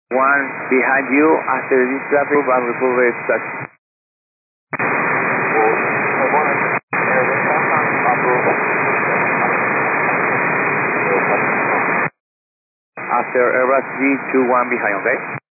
One behind you after this traffic and recover touch. After Airbus 321 behind, okay?